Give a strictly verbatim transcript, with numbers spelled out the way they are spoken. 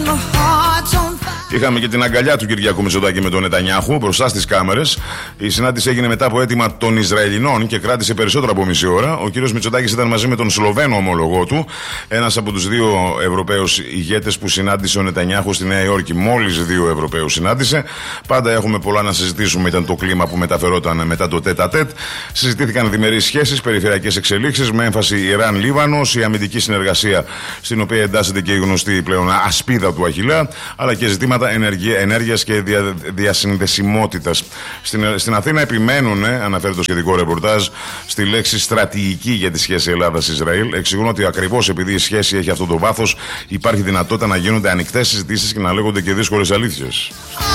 Είχαμε και την αγκαλιά του Κυριάκου Μητσοτάκη με τον Νετανιάχου μπροστά στις κάμερες. Η συνάντηση έγινε μετά από αίτημα των Ισραηλινών και κράτησε περισσότερο από μισή ώρα. Ο κύριος Μητσοτάκης ήταν μαζί με τον Σλοβαίνο ομολογό του, ένας από τους δύο Ευρωπαίους ηγέτες που συνάντησε ο Νετανιάχου στη Νέα Υόρκη. Μόλις δύο Ευρωπαίους συνάντησε. Πάντα έχουμε πολλά να συζητήσουμε. Ήταν το κλίμα που μεταφερόταν μετά το τέτα-τέτ. Συζητήθηκαν διμερείς σχέσεις, περιφερειακές εξελίξεις με έμφαση Ιράν-Λίβανος, η αμυντική συνεργασία στην οποία εντάσσεται και η γνωστή πλέον ασπίδα του Αχιλλέα, αλλά και ζητήματα ενέργειας και δια, διασυνδεσιμότητας. Στην, στην Αθήνα επιμένουν, αναφέρει το σχετικό ρεπορτάζ, στη λέξη στρατηγική για τη σχέση Ελλάδας-Ισραήλ. Εξηγούν ότι ακριβώς επειδή η σχέση έχει αυτό το βάθος, υπάρχει δυνατότητα να γίνονται ανοιχτές συζητήσεις και να λέγονται και δύσκολες αλήθειες.